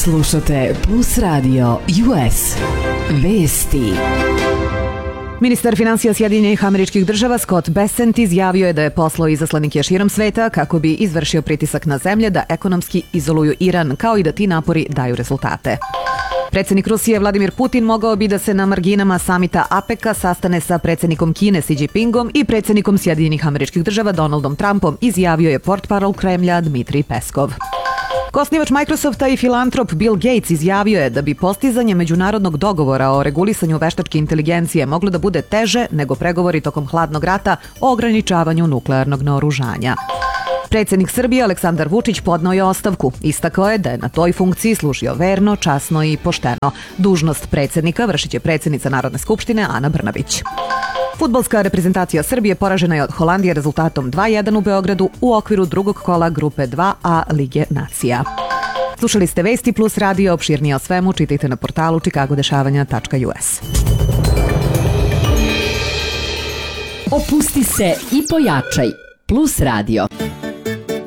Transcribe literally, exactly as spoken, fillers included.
Slušate Plus Radio U S. Vesti. Ministar finansija Sjedinjenih Američkih Država Scott Bessent izjavio je da je poslao izaslanike širom sveta kako bi izvršio pritisak na zemlje da ekonomski izoluju Iran, kao i da ti napori daju rezultate. Predsjednik Rusije Vladimir Putin mogao bi da se na marginama samita APEC-a sastane sa predsjednikom Kine Xi Jinpingom i predsjednikom Sjedinjenih Američkih Država Donaldom Trumpom, izjavio je portparol Kremlja Dmitrij Peskov. Osnivač Microsofta i filantrop Bill Gates izjavio je da bi postizanje međunarodnog dogovora o regulisanju veštačke inteligencije moglo da bude teže nego pregovori tokom hladnog rata o ograničavanju nuklearnog naoružanja. Predsjednik Srbije Aleksandar Vučić podneo je ostavku. Istakao je da je na toj funkciji služio verno, časno i pošteno. Dužnost predsjednika vršit će predsjednica Narodne skupštine Ana Brnabić. Fudbalska reprezentacija Srbije poražena je od Holandije rezultatom dva jedan u Beogradu u okviru drugog kola grupe dva A Lige nacija. Slušali ste Vesti Plus Radio, opširnije o svemu čitajte na portalu chicagodešavanja tačka u s. Opusti se i pojačaj. Plus Radio.